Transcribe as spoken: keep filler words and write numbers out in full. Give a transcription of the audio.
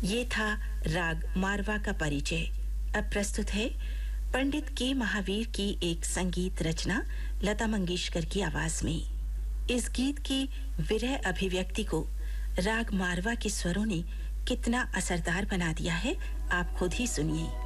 ये था राग मारवा का परिचय। अब प्रस्तुत है पंडित के महावीर की एक संगीत रचना लता मंगेशकर की आवाज में। इस गीत की विरह अभिव्यक्ति को राग मारवा के स्वरों ने कितना असरदार बना दिया है, आप खुद ही सुनिए।